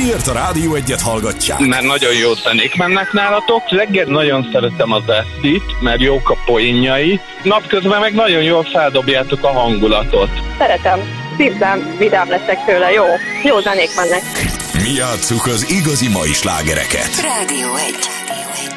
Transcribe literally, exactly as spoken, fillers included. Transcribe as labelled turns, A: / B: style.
A: Miért a Rádió Egyet hallgatják?
B: Mert nagyon jó zenék mennek nálatok. Reggel nagyon szeretem az Esztit, mert jók a poénjai. Napközben meg nagyon jól feldobjátok a hangulatot.
C: Szeretem. Szívem, vidám leszek tőle. Jó. Jó zenék mennek.
A: Mi játsszuk az igazi mai slágereket.
D: Rádió egy.